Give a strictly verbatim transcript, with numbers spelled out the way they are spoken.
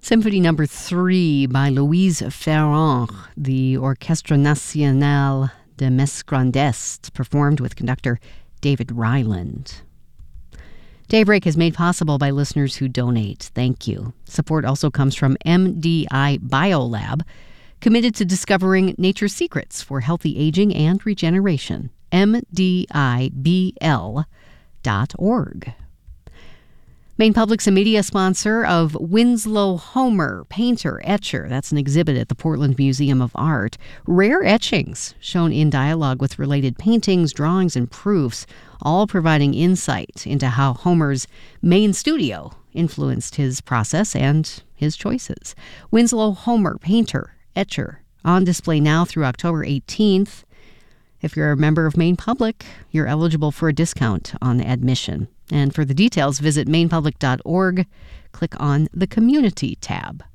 Symphony Number Three by Louise Ferrand, the Orchestre National de Metz Grand Est, performed with conductor David Ryland. Daybreak is made possible by listeners who donate. Thank you. Support also comes from M D I Biolab, committed to discovering nature's secrets for healthy aging and regeneration. M D I B L dot org. Maine Public's a media sponsor of Winslow Homer, painter, etcher. That's an exhibit at the Portland Museum of Art. Rare etchings shown in dialogue with related paintings, drawings, and proofs, all providing insight into how Homer's Maine studio influenced his process and his choices. Winslow Homer, painter, etcher, on display now through October eighteenth. If you're a member of Maine Public, you're eligible for a discount on admission. And for the details, visit maine public dot org. Click on the Community tab.